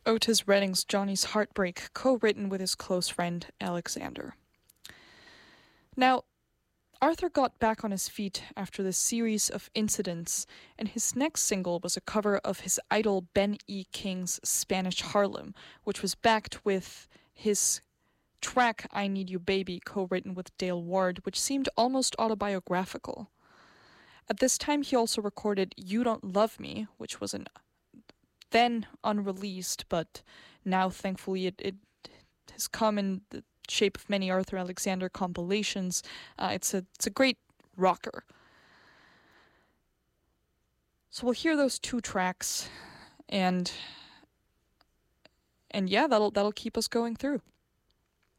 Otis Redding's Johnny's Heartbreak, co-written with his close friend Alexander. Now, Arthur got back on his feet after this series of incidents, and his next single was a cover of his idol Ben E. King's Spanish Harlem, which was backed with his track I Need You Baby, co-written with Dale Ward, which seemed almost autobiographical. At this time, he also recorded You Don't Love Me, which was an then unreleased, but now thankfully it has come in the shape of many Arthur Alexander compilations. It's a great rocker. So we'll hear those two tracks, and yeah, that'll keep us going through.